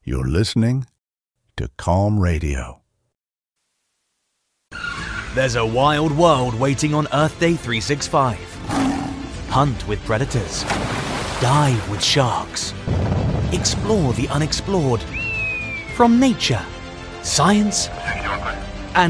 You're listening to Calm Radio. There's a wild world waiting on Earth Day 365. Hunt with predators. Dive with sharks. Explore the unexplored. From nature, science,